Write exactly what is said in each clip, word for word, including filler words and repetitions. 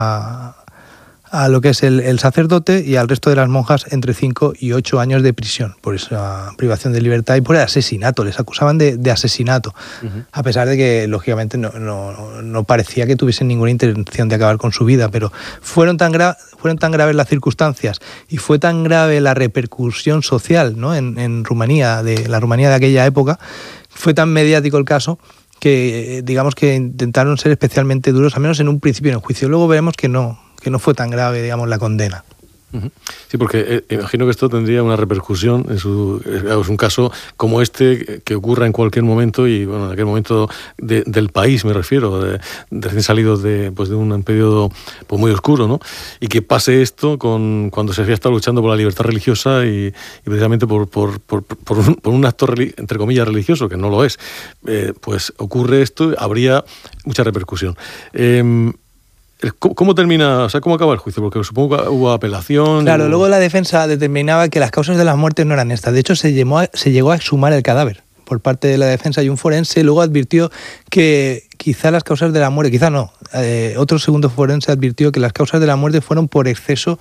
a, a lo que es el, el sacerdote y al resto de las monjas entre cinco y ocho años de prisión por esa privación de libertad y por el asesinato. Les acusaban de, de asesinato, uh-huh. a pesar de que, lógicamente, no, no, no parecía que tuviesen ninguna intención de acabar con su vida, pero fueron tan, gra- fueron tan graves las circunstancias y fue tan grave la repercusión social, ¿no? en, en Rumanía, de la Rumanía de aquella época, fue tan mediático el caso que, digamos, que intentaron ser especialmente duros, al menos en un principio en el juicio. Luego veremos que no, que no fue tan grave, digamos, la condena. Sí, porque eh, imagino que esto tendría una repercusión en su, es un caso como este que ocurra en cualquier momento y bueno, en aquel momento de, del país me refiero, de, de recién salidos de, pues de un periodo pues muy oscuro, ¿no? Y que pase esto con cuando se había estado luchando por la libertad religiosa y, y precisamente por, por, por, por, un, por un acto entre comillas religioso, que no lo es, eh, pues ocurre esto, habría mucha repercusión. Eh, ¿Cómo termina, o sea, cómo acaba el juicio? Porque supongo que hubo apelación. Claro, hubo... luego la defensa determinaba que las causas de las muertes no eran estas. De hecho, se llegó a, se llegó a exhumar el cadáver por parte de la defensa y un forense luego advirtió que quizá las causas de la muerte, quizá no, eh, otro segundo forense advirtió que las causas de la muerte fueron por exceso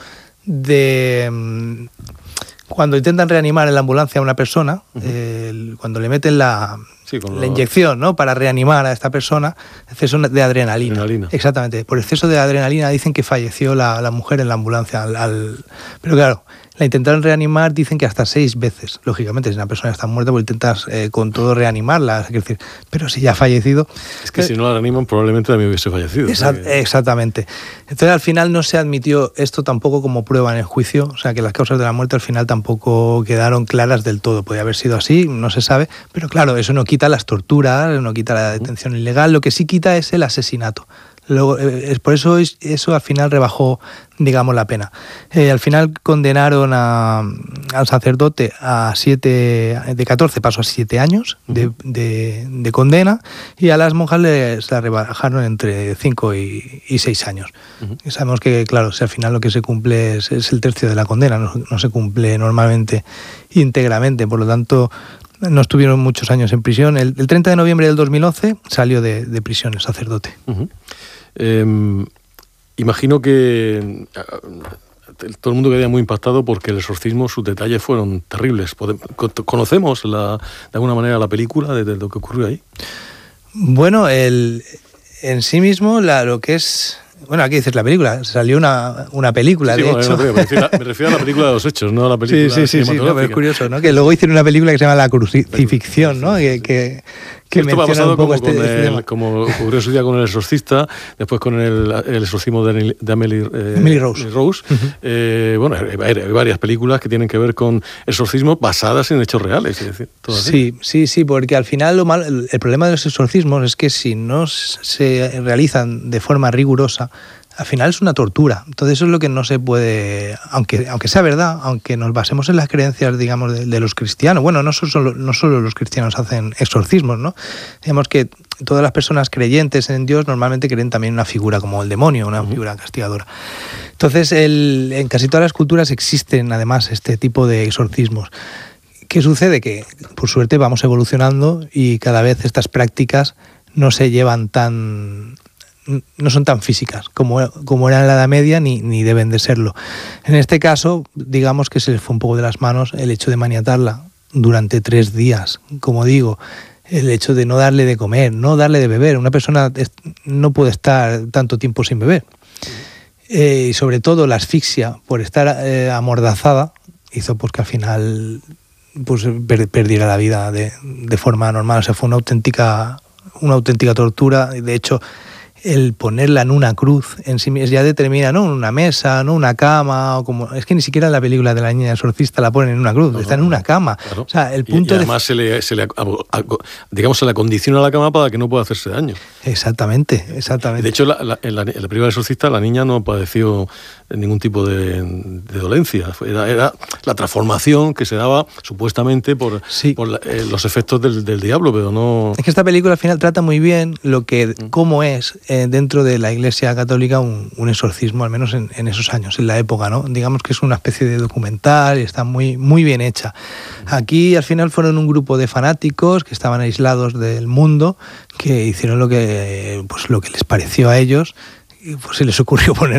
de... Cuando intentan reanimar en la ambulancia a una persona, uh-huh. eh, cuando le meten la, sí, la lo... inyección, ¿no? para reanimar a esta persona, exceso de adrenalina. adrenalina. Exactamente. Por exceso de adrenalina dicen que falleció la, la mujer en la ambulancia. Al, al... Pero claro, la intentaron reanimar, dicen que hasta seis veces. Lógicamente, si una persona está muerta, pues intentas eh, con todo reanimarla. Es decir, pero si ya ha fallecido... Es que eh, si no la reaniman, probablemente también hubiese fallecido. Exa- ¿sí? Exactamente. Entonces, al final no se admitió esto tampoco como prueba en el juicio. O sea, que las causas de la muerte al final tampoco quedaron claras del todo. Podría haber sido así, no se sabe. Pero claro, eso no quita las torturas, no quita la detención ilegal. Lo que sí quita es el asesinato. Luego, eh, por eso eso al final rebajó, digamos, la pena. Eh, al final condenaron a, al sacerdote a siete, de catorce pasó a siete años de, de, de condena y a las monjas les la rebajaron entre cinco y, y seis años. Uh-huh. Y sabemos que, claro, si al final lo que se cumple es, es el tercio de la condena, no, no se cumple normalmente íntegramente, por lo tanto... No estuvieron muchos años en prisión. El, el treinta de noviembre del dos mil once salió de, de prisión el sacerdote. Uh-huh. Eh, imagino que todo el mundo quedaba muy impactado porque el exorcismo, sus detalles fueron terribles. ¿Conocemos la, de alguna manera la película de, de lo que ocurrió ahí? Bueno, el, en sí mismo la, lo que es... Bueno, aquí dices la película, salió una, una película, sí, de bueno, hecho. Me refiero, me refiero a la película de los hechos, no a la película sí, sí, sí, sí, no, pero es curioso, ¿no? Que luego hicieron una película que se llama La Crucifixión, ¿no? Que, que, que esto menciona un poco como, este, con este el, tema. Como ocurrió su día con El Exorcista, después con el, el exorcismo de, de Emily, eh, Emily Rose. Rose. Uh-huh. Eh, bueno, hay, hay varias películas que tienen que ver con exorcismos basadas en hechos reales. Es decir, todo sí, sí, sí, porque al final lo mal, el, el problema de los exorcismos es que si no se realizan de forma rigurosa, al final es una tortura. Entonces eso es lo que no se puede, aunque, aunque sea verdad, aunque nos basemos en las creencias, digamos, de, de los cristianos. Bueno, no solo, no solo los cristianos hacen exorcismos, ¿no? Digamos que todas las personas creyentes en Dios normalmente creen también en una figura como el demonio, una figura castigadora. Entonces, el, en casi todas las culturas existen además este tipo de exorcismos. ¿Qué sucede? Que por suerte vamos evolucionando y cada vez estas prácticas no se llevan tan... no son tan físicas como, como eran en la Edad Media ni, ni deben de serlo. En este caso, digamos que se les fue un poco de las manos el hecho de maniatarla durante tres días. Como digo, el hecho de no darle de comer, no darle de beber. Una persona no puede estar tanto tiempo sin beber. Eh, y sobre todo la asfixia por estar eh, amordazada hizo pues, que al final pues, per- perdiera la vida de, de forma normal. O sea, fue una auténtica, una auténtica tortura. De hecho, el ponerla en una cruz en sí ya determina, no una mesa, no una cama, o como es que ni siquiera en la película de la niña exorcista la ponen en una cruz, no, está no, en una cama. Claro. O sea, el punto y, y además de... se le, se le digamos se le acondiciona la cama para que no pueda hacerse daño. Exactamente, exactamente. De hecho, la, la, en, la, en la película del exorcista la niña no padeció ningún tipo de, de dolencia. Era, era la transformación que se daba supuestamente por, sí. por la, eh, los efectos del, del diablo, pero no... Es que esta película al final trata muy bien lo que, cómo es eh, dentro de la Iglesia Católica un, un exorcismo, al menos en, en esos años, en la época, ¿no? Digamos que es una especie de documental y está muy, muy bien hecha. Aquí al final fueron un grupo de fanáticos que estaban aislados del mundo, que hicieron lo que, pues, lo que les pareció a ellos, y pues se les ocurrió poner